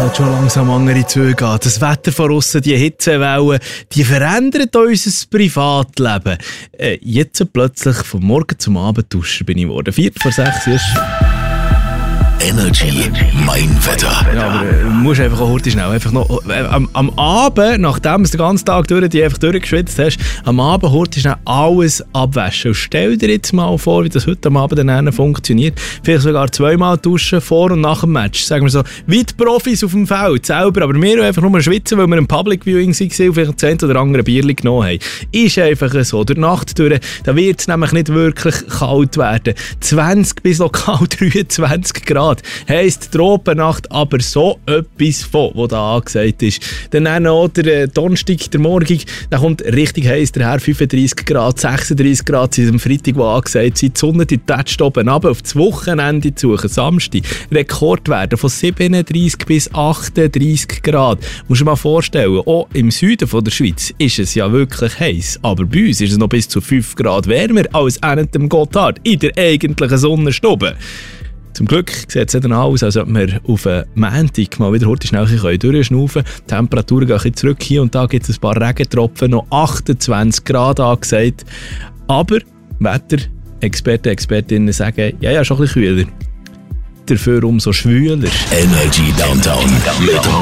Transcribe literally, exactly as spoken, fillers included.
halt schon langsam andere Züge an. Das Wetter von aussen, die Hitzewellen, die verändern unser Privatleben. Äh, jetzt plötzlich vom Morgen zum Abend duschen bin ich geworden. Viert vor sechs ist... Energy, mein Wetter. Ja, aber äh, du musst einfach auch heute schnell einfach noch äh, am, am Abend, nachdem du den ganzen Tag durch die einfach durchgeschwitzt hast, am Abend heute schnell alles abwaschen. Und stell dir jetzt mal vor, wie das heute am Abend dann funktioniert. Vielleicht sogar zweimal duschen, vor und nach dem Match. Sagen wir so, wie die Profis auf dem Feld selber, aber wir einfach nur schwitzen, weil wir im Public Viewing waren und vielleicht zehn oder andere Bierchen genommen haben. Ist einfach so. Durch die Nacht durch, da wird es nämlich nicht wirklich kalt werden. zwanzig bis lokal dreiundzwanzig Grad. Heisst Tropennacht, aber so etwas von, was da angesagt ist. Dann auch der äh, Donnerstag, der Morgen, da kommt richtig heiß daher, fünfunddreissig Grad, sechsunddreissig Grad sind am Freitag, wo angesagt sind. Die Sonne die tätscht oben runter, auf das Wochenende zu suchen, Samstag. Rekordwerte von siebenunddreissig bis achtunddreissig Grad. Musst du dir mal vorstellen, auch im Süden von der Schweiz ist es ja wirklich heiß, aber bei uns ist es noch bis zu fünf Grad wärmer als an dem Gotthard in der eigentlichen Sonnenstube. Zum Glück sieht es dann aus, als ob wir auf den Montag mal wieder heute schnell durchschnaufen können. Die Temperaturen gehen ein bisschen zurück. Hier und da gibt es ein paar Regentropfen, noch achtundzwanzig Grad angesagt. Aber Wetter-Experten, Expertinnen sagen, ja, ja, schon ein bisschen kühler. Dafür umso schwüler. Energy Downtown mit